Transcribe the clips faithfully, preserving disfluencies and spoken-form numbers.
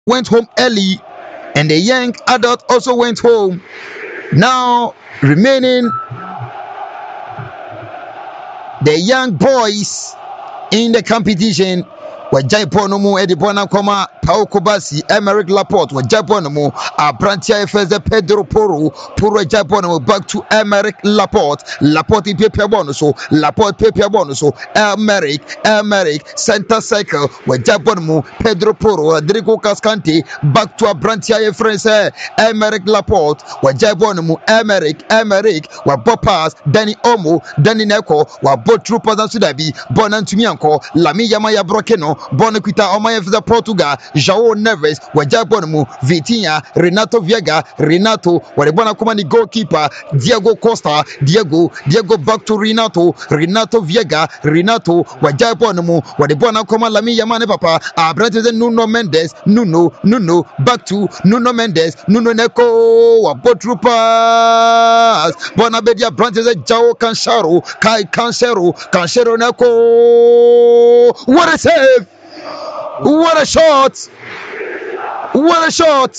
went home early, and the young adult also went home. Now remaining the young boys in the competition. Wajaponomu Edibona Koma, Pau Kobasi, Emerick Laporte, Wajaponomu, Abrantia Fez Pedro Poro, Puro Japonomu, back to Emerick Laporte, Laporte Pepe Bonuso, Laporte Pepe Bonuso, Emerick, Emerick, Center Cycle, Wajaponomu, Pedro Poro, Rodrigo Cascante, back to Abrantia Fez, Emerick Laporte, Wajaponomu, Emerick, Emerick, Wabopas, Danny Omo, Danny Neko, Wabot Troopers and Sudabi, Bonantumianco, Lami Yamaya Brokeno. Bonaquita Omaya for Portugal, João Neves, Wajabonamu, Vitinha, Renato Viega, Renato, Wadebona Kumani goalkeeper, Diego Costa, Diego, Diego back to Renato, Renato Viega, Renato, Wajabonamu, Wadebona Kuma Lami Yamane Papa, Abrante Nuno Mendes, Nuno, Nuno, back to Nuno Mendes, Nuno Neko, Wabotrupas, Bonabedia Branches, Jao Cancero, Kai Cancero, Cancero Neko, what a save! What a shot! What a shot!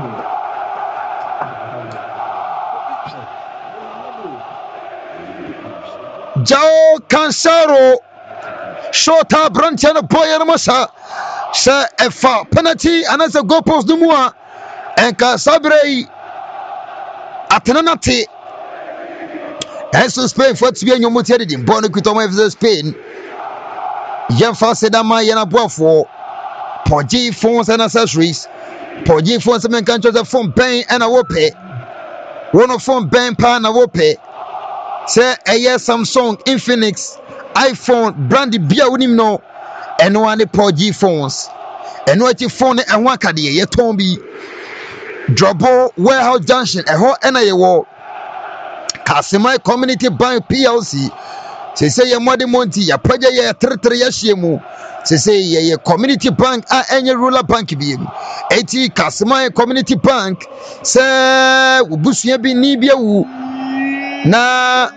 Jao Cancero shota Brantiano Boyer Masa. Say a fa penalty and as a goal post Dumua and Casabre Atenanati. As to Spain for to be in your motivated in Bonacutoma of Spain. Yamfa Sedama Yana Buafo. Poji phones and accessories. Poji phones and countries of phone bang and a whoop. One of phone bang pan a whoop. Say a year Samsung Infinix iPhone brandy beer unim no and one Poji phones. And what you phone and one cadi ye tombi. Drobo Warehouse Junction a whole N I A war. Casimai Community Bank P L C. Say say your mother monty ya project ya three years shemu. Say say ye community bank a any rural bank bi. Eti Casimai Community Bank say ubusuya bi ni bia wu na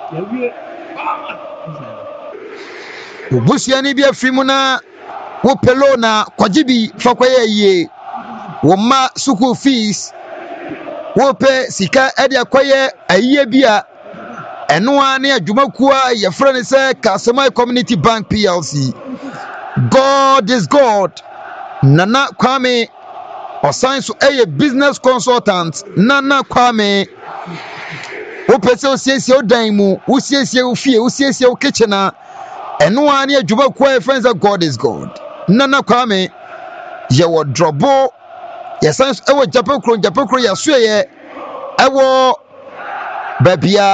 ubusuya ni bia fimu na wo pelo na kwajibi fakwaye ye wo ma school fees wo pe sika ede akwaye ayiye bia eno ane adwumakua ye friend say Casimai Community Bank P L C. God is God. Nana Kwame Osan so a business consultant. Nana Kwame wo pese o siesie o dan mu, wo siesie o fie, wo siesie o kitchen a eno ane adwumakua ye friend say God is God. Nana Kwame ye wo drobo ye san so e wo Japekro Japekro ye so ye e wo babia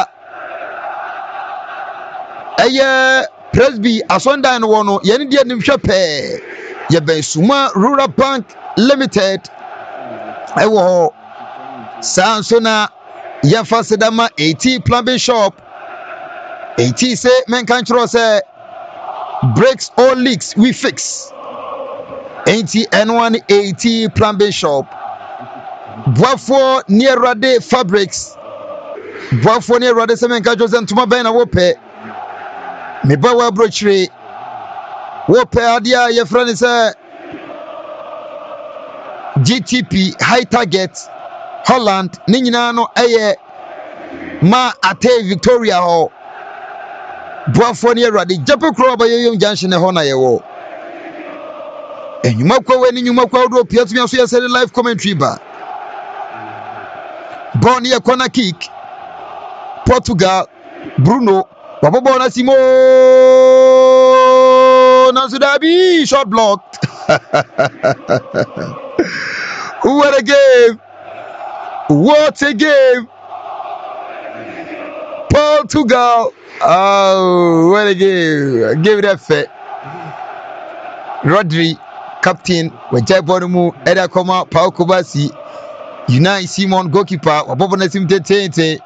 eye Presby Asonda no wono ye ne de nim hwe pe ye ben Suma Rural Bank Limited e wo Sansona ye fasedama eighty plumbing shop eighty say men kan tro say breaks or leaks we fix eighty N one eighty plumbing shop Boafo near Rade Fabrics Boafo near Rade se men kan tro say ntuma ben na wo pe me ba wa brochire wo pe adia ye friend say G T P High Target Holland ni nyina no eye ma ate Victoria ho boafo ne Awurade Japekro ba yeyom junction ho na ye wo enyuma kwa we ni nyuma kwa do pia tumi so ye say live commentary ba bon ye corner kick Portugal Bruno Wabobo na Simo Nasudabi shot blocked. What a game! What a game! Portugal. Oh, what a game! Give it a fit. Rodri, captain. Wajai Bonumu, Eda Koma, Pau Kobasi, Unai Simon, goalkeeper. Wabobo na Sim Tete.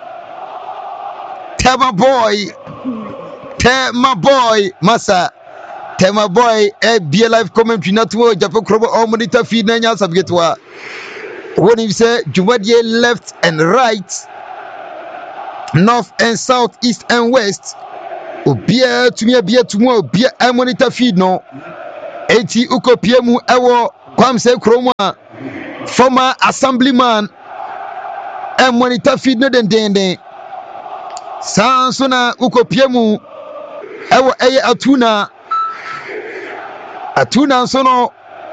Tell my boy, tell my boy, Massa, tell my boy, a be live commentary not to Japekro or monitor feed Nanya Sabgetwa. When you say Jumadie left and right, north and south, east and west, or beer to me a beer tomorrow, beer and monitor feed no. eighty Uko P M ewo Kwamse Kromwa, former assemblyman, and monitor feed no den den den. Sansona uko piemu, ewo eye atuna, atuna sono,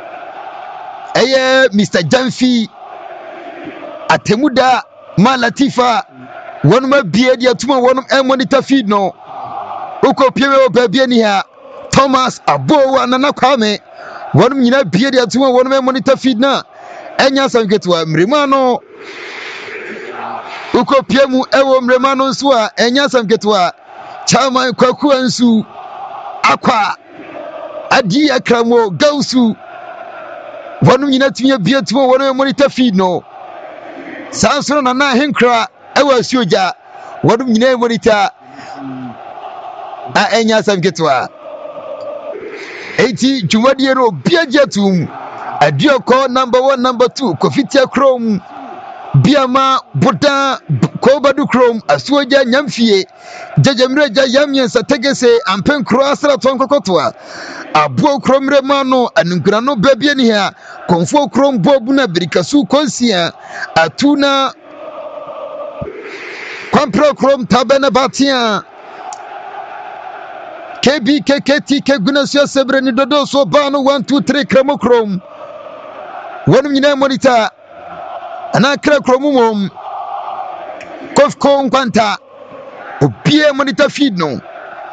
eye Mister Jamfi, atemuda, Malatifa, one ma beard ya tuma one and monitor feed no. Uko piemu baby ni ha, Thomas Abo anana kwame, one mina beard ya tuma one ma monitor feed na, enya samgetwa mrimano. Uko piemu ewo mremano nsua enya samketwa chama kwaku ansu akwa adi akramo gausu wonu nyina tumi bia tumo wonu monitor feed no sansoro na na henkra ewo asuoja wonu nyina monitor a enya samketwa eti jumadi ro bia jatum adioko number one number two kofitia chrome Biama Buddha Kobadu Chrome Asuja Nyamfie Jajamreja Yamiensa Tegese Ampen Croasra Tonkokotwa Abuo Chrome Remano Anungrano Babian here Confo Chrome Bobuna Brikasu Konsia Atuna Kwampro Chrome Tabana Batia K B K K T K Gunasia Sebreni Dodo So Bano one two three Cremo Chrome One Mina Monitor Anakra kromumom Kofko nkwanta Opie monitor feed no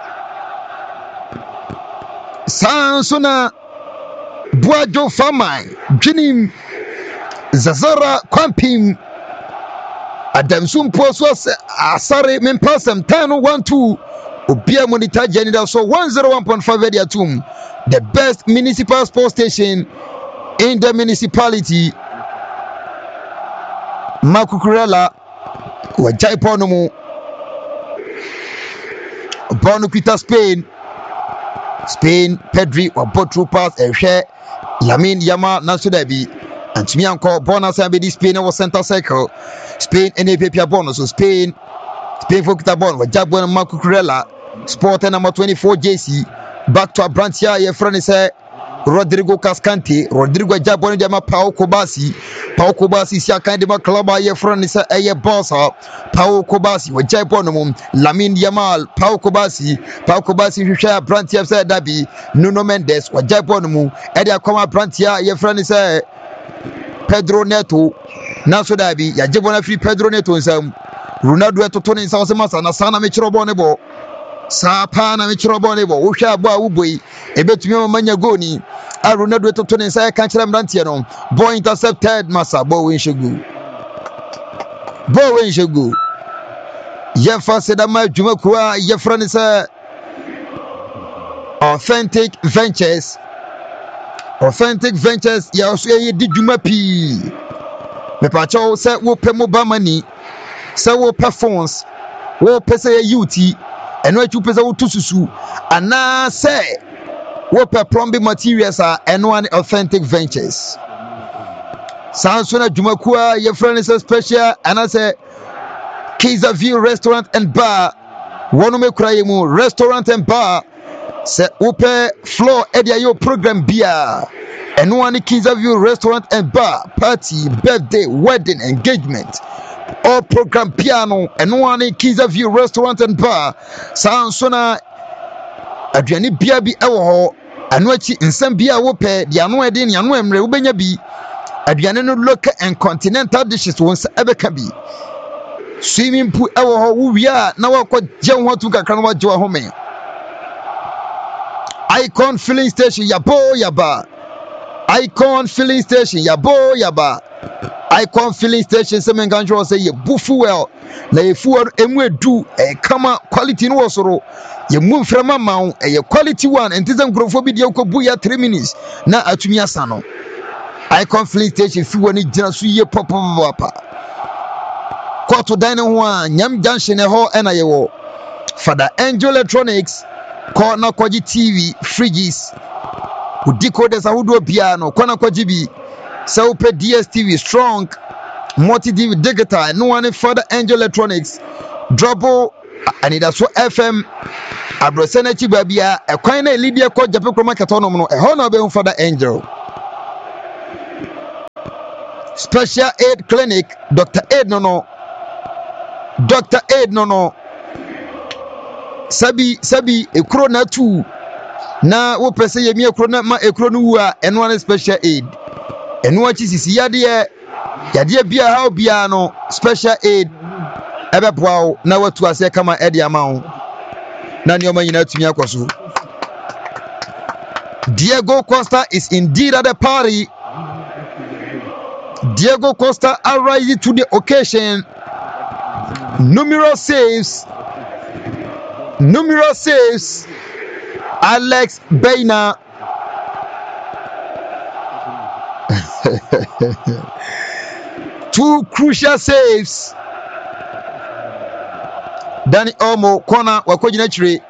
Sansona Buajo Famai Jinim Zazara Kwampim Adamsum Poswas Asare Mempasam Tano one two Opie monitor Janida so one oh one point five Ediatum, the best municipal sports station in the municipality. Makukurela wa Jaipo no mu Bono Kita Spain Spain Pedri wa Botru pass ehwe Lamine Yama Nasudabi antumi anko bonus abedi Spain was center circle Spain N A P P bonus so Spain Spain for kita bon wa Jaipo Makukurela sport number twenty-four J C back to Abrantia ye friend say Rodrigo Cascante, Rodrigo Jaboni de ma Pau Kobasi, Pau Kobasi, Siaka de ma Cluba, ye friend is a boss, Pau Kobasi, with Japonum, Lamine Yamal, Pau Kobasi, Pau Kobasi, who share Brantia said Dabi, Nuno Mendes, or Japonumu, Edia Coma Brantia, ye friend is a Pedro Neto, Naso Dabi, Yajabona free Pedro Neto and some Ronaldo to Tony South Massa, Sana Michirobonebo. Sapana Michirobonebo, Usha Bawui, a bit to me manya goni. I Ronaldo to Tony Saya Kancham Rantiano, boy intercepted Massa, Bowen Shagu. Bowen Shagu. Yefa Sedama Jumakua, Yefran is a authentic ventures. Authentic ventures, Yasuya did Jumapi. The Pacho said, Wo Pemo money, so wo performs, wo Pesa U T. And what you pesa utususu ana say what per plumbing materials are and one authentic ventures. Sansona Jumakua, your friend is a special, and I say Kaiser View Restaurant and Bar, one me Krayemu Restaurant and Bar, say Upe Floor Edia your program beer, and one Kaiser View Restaurant and Bar, party, birthday, wedding, engagement. All program piano and one Kaiser View Restaurant and Bar. Sansona Adriani Biabi Ewo and Wachi in Sambia Wope, the Anwedin Yanwemre Ubenyabi, Adriano local and continental dishes once ever can be. Swimming pool Ewo, who we are now quite John Watuka Kanwa Joa Home. Icon filling station Yabo Yaba. Icon filling station Yabo Yaba. Icon filling station semen ganjo say ye bufu well na ye fuel emwe do e kama quality no soro ye mum frema ma e quality one entizam grofo bi de kobu ya three minutes na atumi asano. Icon filling station fuel ni gina so ye pop papa kwato dan ho a nyam junction e ho e na ye wo Father Angel Electronics call na kwaji T V fridges u decoders ahudo piano kwana kwaji bi so pe D S T V strong multi-D V digital no one Father Angel Electronics double and it so F M abrosene chibabia e kwan na Lydia ko jape kroma ketono no e ho na be Father Angel Special Aid Clinic, Doctor Aid no no. Doctor Aid no no. Sabi sabi ekro na tu na wo pese ye mi ekro na ma ekro no wu a eno an Special Aid. Eno achi sisi yade yade bia ha bia no Special Aid ebe boawo na watu ase kama edi amawo na nioma nyina tumi akoso. Diego Costa is indeed at the party. Diego Costa arrived to the occasion. Numerous saves. Numerous saves. Alex Baina. Two crucial saves. Danny Olmo corner wakojina chire.